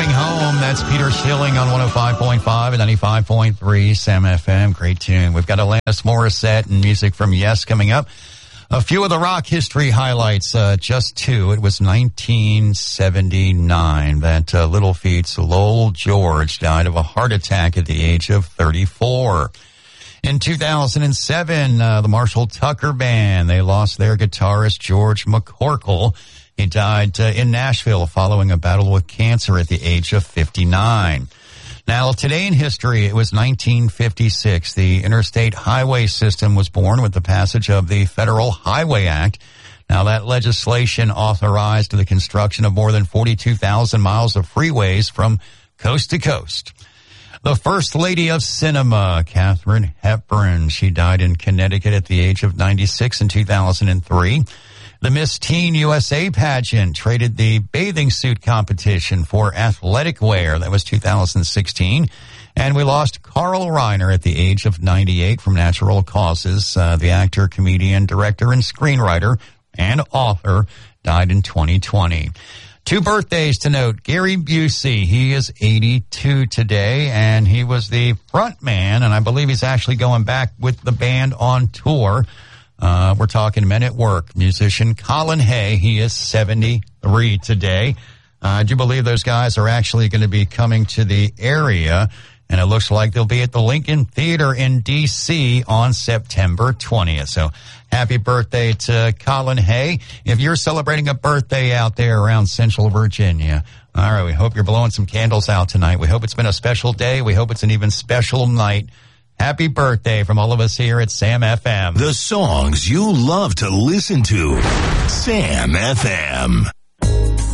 Driving Home. That's Peter Schilling on 105.5 and 95.3 Sam FM. Great tune. We've got Alanis Morissette and music from Yes coming up. A few of the rock history highlights, just two. It was 1979 that Little Feat's Lowell George died of a heart attack at the age of 34. In 2007, the Marshall Tucker Band, they lost their guitarist George McCorkle. He died in Nashville following a battle with cancer at the age of 59. Now, today in history, it was 1956. The interstate highway system was born with the passage of the Federal Highway Act. Now, that legislation authorized the construction of more than 42,000 miles of freeways from coast to coast. The First Lady of Cinema, Katharine Hepburn, she died in Connecticut at the age of 96 in 2003. The Miss Teen USA pageant traded the bathing suit competition for athletic wear. That was 2016. And we lost Carl Reiner at the age of 98 from natural causes. The actor, comedian, director, and screenwriter and author died in 2020. Two birthdays to note. Gary Busey, he is 82 today, and he was the front man, and I believe he's actually going back with the band on tour. We're talking Men at Work. Musician Colin Hay, he is 73 today. I do believe those guys are actually going to be coming to the area, and it looks like they'll be at the Lincoln Theater in D.C. on September 20th. So happy birthday to Colin Hay. If you're celebrating a birthday out there around Central Virginia, all right, we hope you're blowing some candles out tonight. We hope it's been a special day. We hope it's an even special night. Happy birthday from all of us here at Sam FM. The songs you love to listen to. Sam FM.